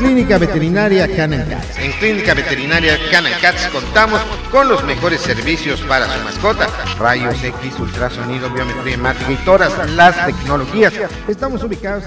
Clínica Veterinaria Kennel Cats. En Clínica Veterinaria Kennel Cats contamos con los mejores servicios para su mascota: rayos X, ultrasonido, biometría hemática y todas las tecnologías. Estamos ubicados